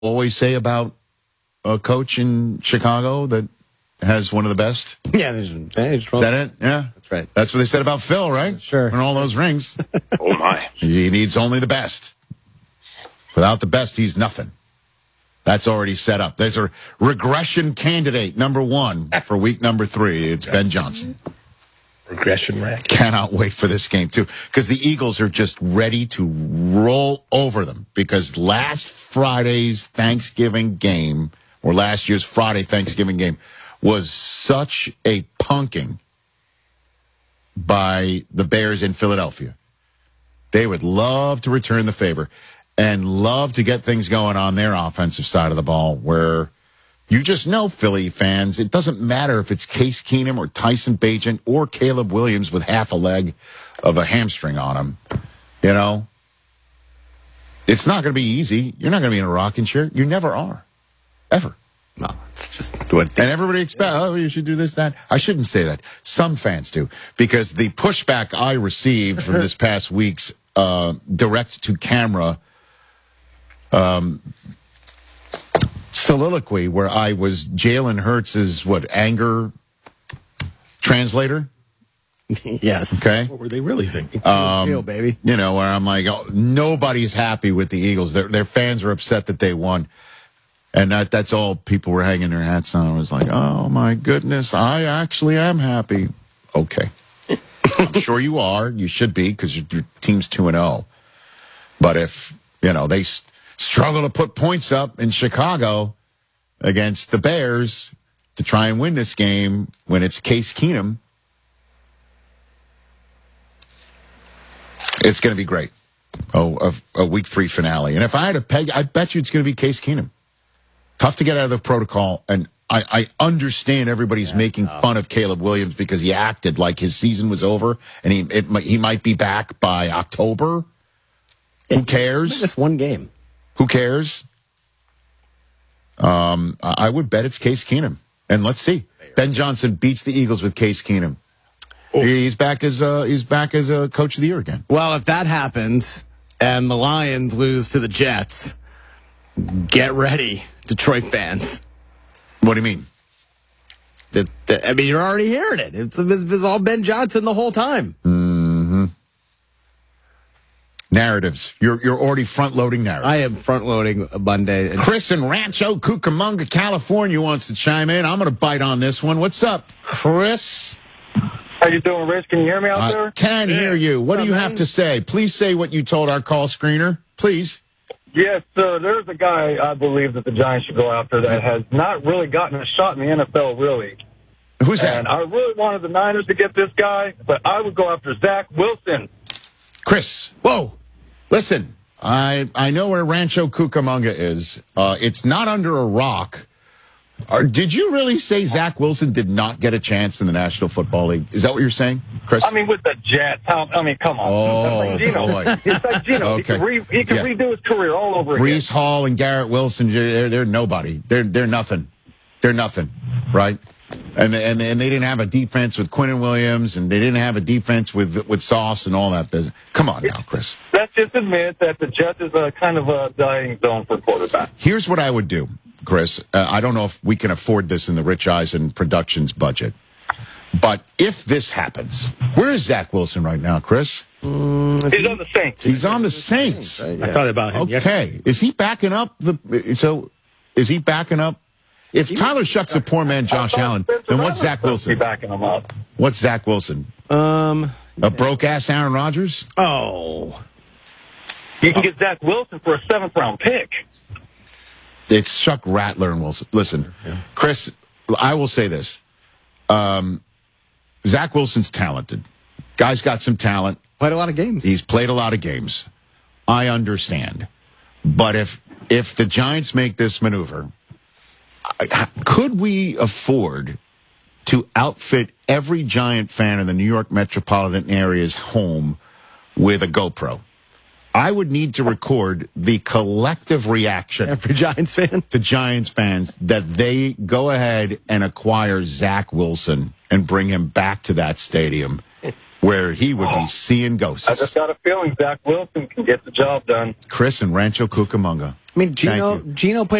always say about a coach in Chicago that has one of the best? Yeah, is that it? Yeah. That's right. That's what they said about Phil, right? Sure. And all those rings. Oh, my. He needs only the best. Without the best, he's nothing. That's already set up. There's a regression candidate, number 1, for week number 3. It's Ben Johnson. Regression rack. Cannot wait for this game, too, because the Eagles are just ready to roll over them, because last Friday's Thanksgiving game, or last year's Friday Thanksgiving game, was such a punking by the Bears in Philadelphia. They would love to return the favor and love to get things going on their offensive side of the ball, where you just know, Philly fans, it doesn't matter if it's Case Keenum or Tyson Bagent or Caleb Williams with half a leg of a hamstring on him. You know, it's not going to be easy. You're not going to be in a rocking chair. You never are. Ever. No, it's just what. And everybody expects, oh, you should do this, that. I shouldn't say that. Some fans do, because the pushback I received from this past week's direct-to-camera soliloquy, where I was Jalen Hurts' anger translator? Yes. Okay. What were they really thinking? Baby. You know, where I'm like, oh, nobody's happy with the Eagles. Their fans are upset that they won. And that's all people were hanging their hats on. I was like, oh, my goodness, I actually am happy. Okay. I'm sure you are. You should be, because your team's 2-0. But if, you know, they struggle to put points up in Chicago against the Bears to try and win this game when it's Case Keenum, it's going to be great. A week 3 finale. And if I had to peg, I bet you it's going to be Case Keenum. Tough to get out of the protocol, and I understand everybody's making fun of Caleb Williams because he acted like his season was over, and he might be back by October. Who cares? Just one game. Who cares? I would bet it's Case Keenum, and let's see. Ben Johnson beats the Eagles with Case Keenum. He's back as a coach of the year again. Well, if that happens and the Lions lose to the Jets, get ready, Detroit fans. What do you mean? I mean, you're already hearing it. It's all Ben Johnson the whole time. Mm-hmm. Narratives. You're already front-loading narratives. I am front-loading Monday. Chris in Rancho Cucamonga, California wants to chime in. I'm going to bite on this one. What's up, Chris? How you doing, Rich? Can you hear me out there? I can hear you. What do you have to say? Please say what you told our call screener. Please. Yes, sir. There's a guy I believe that the Giants should go after that has not really gotten a shot in the NFL, really. Who's that? And I really wanted the Niners to get this guy, but I would go after Zach Wilson. Chris, whoa. Listen, I know where Rancho Cucamonga is. It's not under a rock. Did you really say Zach Wilson did not get a chance in the National Football League? Is that what you're saying, Chris? I mean, with the Jets. Come on. Oh, that's like Geno. boy. It's like Geno. Okay. He can redo his career all over again. Brees Hall and Garrett Wilson, they're nobody. They're nothing. They're nothing, right? And they didn't have a defense with Quinnen Williams, and they didn't have a defense with Sauce and all that business. Come on now, Chris. Let's just admit that the Jets is a kind of a dying zone for quarterback. Here's what I would do, Chris. I don't know if we can afford this in the Rich Eisen Productions budget, but if this happens, where is Zach Wilson right now, Chris? He's on the Saints. He's on the Saints. I thought about him. Okay. Is he backing up is he backing up? If Tyler Shuck's a poor man, Josh Allen, then what's Zach Wilson? Backing him up. What's Zach Wilson? A broke-ass Aaron Rodgers? Oh. You can get Zach Wilson for a 7th-round pick. It's Chuck Rattler and Wilson. Listen, Chris, I will say this. Zach Wilson's talented. Guy's got some talent. Played a lot of games. He's played a lot of games. I understand. But if the Giants make this maneuver, could we afford to outfit every Giant fan in the New York metropolitan area's home with a GoPro? I would need to record the collective reaction Every Giants fan? to Giants fans that they go ahead and acquire Zach Wilson and bring him back to that stadium where he would be seeing I just ghosts. got a feeling Zach Wilson can get the job done. Chris in Rancho Cucamonga. I mean, Thank you. Gino played